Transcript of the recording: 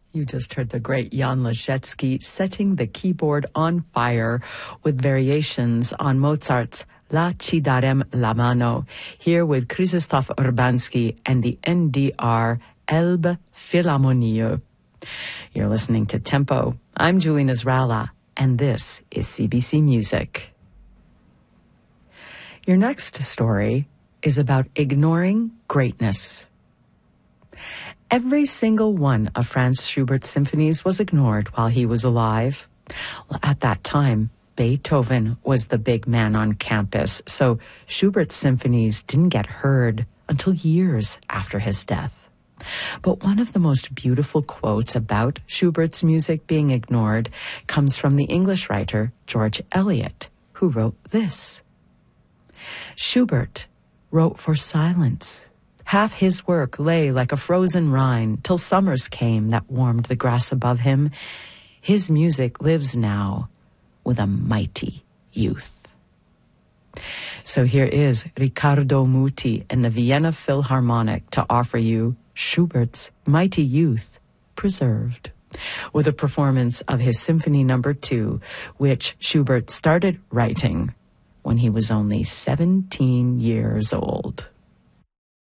You just heard the great Jan Leschetski setting the keyboard on fire with variations on Mozart's La ci darem la mano, here with Krzysztof Urbanski and the NDR Elbe Philharmonie. You're listening to Tempo. I'm Julie Nasrallah, and this is CBC Music. Your next story is about ignoring greatness. Every single one of Franz Schubert's symphonies was ignored while he was alive. Well, at that time, Beethoven was the big man on campus, so Schubert's symphonies didn't get heard until years after his death. But one of the most beautiful quotes about Schubert's music being ignored comes from the English writer George Eliot, who wrote this. Schubert wrote for silence. Half his work lay like a frozen rind till summers came that warmed the grass above him. His music lives now with a mighty youth. So here is Riccardo Muti and the Vienna Philharmonic to offer you Schubert's Mighty Youth Preserved, with a performance of his Symphony No. 2, which Schubert started writing when he was only 17 years old.